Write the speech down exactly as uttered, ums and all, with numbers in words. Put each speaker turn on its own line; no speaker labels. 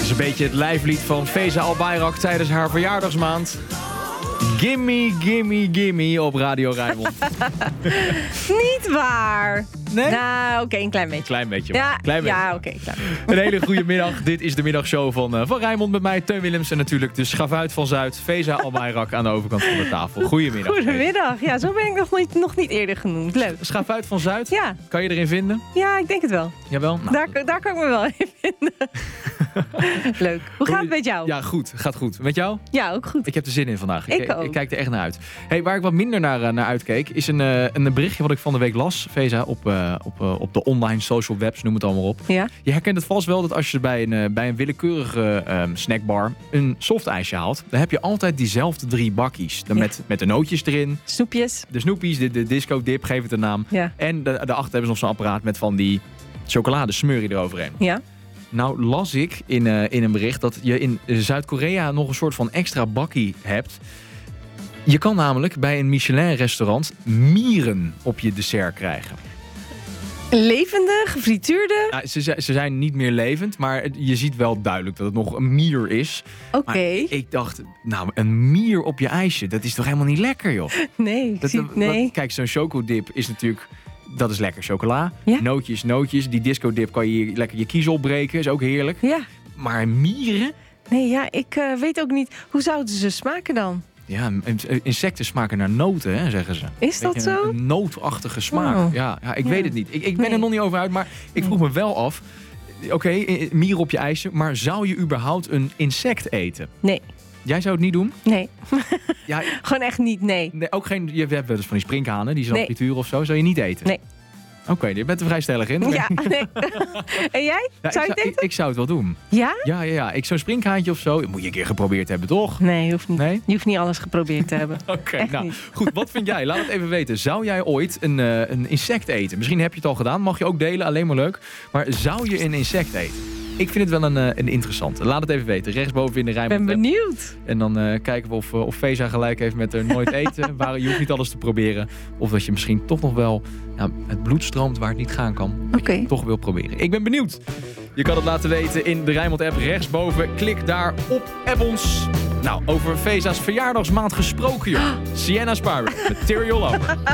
is een beetje het lijflied van Feza Al-Bayrak tijdens haar verjaardagsmaand. Gimme, gimme, gimme op Radio Rijnmond.
Niet waar.
Nee?
Nou, oké, okay, een klein beetje.
Klein beetje.
Ja,
klein beetje.
ja oké. Okay,
een hele goede middag. Dit is de middagshow van, uh, van Rijnmond met mij, Teun Willems. En natuurlijk de schavuit van Zuid, Feza Al-Bayrak aan de overkant van de tafel. Goedemiddag.
Goedemiddag. Ja, zo ben ik nog niet, nog niet eerder genoemd. Leuk.
Schavuit van Zuid?
Ja.
Kan je erin vinden?
Ja, ik denk het wel.
Jawel? Nou.
Daar, daar kan ik me wel in vinden. Leuk. Hoe gaat het met jou?
Ja, goed. Gaat goed. Met jou?
Ja, ook goed.
Ik heb er zin in vandaag.
Ik,
ik,
ook.
ik kijk er echt naar uit. Hey, waar ik wat minder naar, naar uitkeek, is een, uh, een berichtje wat ik van de week las, Feza, op, uh, op, uh, op de online social webs, noem het allemaal op.
Ja?
Je herkent het vast wel dat als je bij een, uh, bij een willekeurige uh, snackbar een softijsje haalt, dan heb je altijd diezelfde drie bakkies. Dan
Ja.
met, met de nootjes erin.
Snoepjes.
De snoepies, de, de disco dip, geef het een naam.
Ja.
En de, daarachter hebben ze nog zo'n apparaat met van die chocoladesmurrie eroverheen.
Ja.
Nou las ik in, uh, in een bericht dat je in Zuid-Korea nog een soort van extra bakkie hebt. Je kan namelijk bij een Michelin-restaurant mieren op je dessert krijgen.
Levende, gefrituurde?
Nou, ze, ze zijn niet meer levend, maar je ziet wel duidelijk dat het nog een mier is.
Oké.
Okay. Ik dacht, nou, een mier op je ijsje, dat is toch helemaal niet lekker, joh?
Nee, ik
dat,
zie, nee.
Dat, kijk, zo'n chocodip is natuurlijk... Dat is lekker chocola.
Ja?
Nootjes, nootjes. Die disco dip kan je lekker je kies opbreken. Is ook heerlijk.
Ja.
Maar mieren?
Nee, ja, ik uh, weet ook niet. Hoe zouden ze smaken dan?
Ja, insecten smaken naar noten, hè, zeggen ze.
Is dat
Beetje
zo?
Een, een nootachtige smaak.
Oh.
Ja, ja, ik
ja.
weet het niet. Ik, ik ben
nee.
er nog niet over uit, maar ik vroeg me wel af. Oké, okay, mieren op je ijsje. Maar zou je überhaupt een insect eten?
Nee.
Jij zou het niet doen?
Nee.
Ja,
gewoon echt niet, nee.
nee ook geen, je hebt wel eens van die sprinkhanen, die zijn
nee.
frituur of zo. Zou je niet eten?
Nee.
Oké, okay, je bent er vrij stellig in.
Ja, nee. En jij?
Ja,
zou je
ik,
het eten?
ik, ik zou het wel doen.
Ja?
Ja, ja, ja. Ik zo'n sprinkhaantje of zo. Moet je een keer geprobeerd hebben, toch?
Nee, je hoeft niet,
nee?
je hoeft niet alles geprobeerd te hebben.
Oké, okay, nou niet. Goed. Wat vind jij? Laat het even weten. Zou jij ooit een, uh, een insect eten? Misschien heb je het al gedaan. Mag je ook delen. Alleen maar leuk. Maar zou je een insect eten? Ik vind het wel een, uh, een interessante. Laat het even weten. Rechtsboven in de Rijnmond.
Ik ben benieuwd.
En dan uh, kijken we of, uh, of Feza gelijk heeft met er nooit eten. Waar je hoeft niet alles te proberen. Of dat je misschien toch nog wel nou, het bloed stroomt waar het niet gaan kan. Dat
okay.
je het toch wil proberen. Ik ben benieuwd. Je kan het laten weten in de Rijnmond app rechtsboven. Klik daar op. App ons. Nou, over Feza's verjaardagsmaand gesproken, joh. Sienna Spyro, Material Lover.